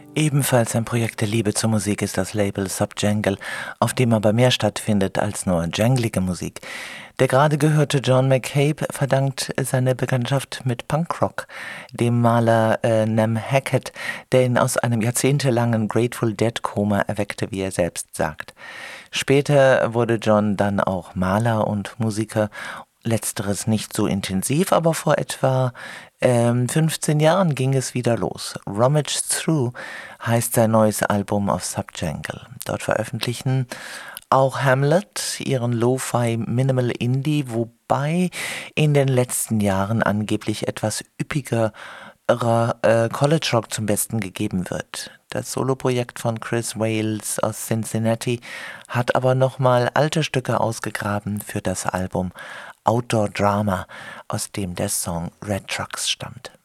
Ebenfalls ein Projekt der Liebe zur Musik ist das Label Subjangle, auf dem aber mehr stattfindet als nur janglige Musik. Der gerade gehörte John McCabe verdankt seine Bekanntschaft mit Punkrock, dem Maler Nam Hackett, der ihn aus einem jahrzehntelangen Grateful Dead-Koma erweckte, wie er selbst sagt. Später wurde John dann auch Maler und Musiker. Letzteres nicht so intensiv, aber vor etwa 15 Jahren ging es wieder los. Rummage Through heißt sein neues Album auf Subjangle. Dort veröffentlichen auch Hamlet ihren Lo-Fi Minimal Indie, wobei in den letzten Jahren angeblich etwas üppiger College Rock zum Besten gegeben wird. Das Soloprojekt von Chris Wales aus Cincinnati hat aber nochmal alte Stücke ausgegraben für das Album Outdoor Drama, aus dem der Song Red Trucks stammt.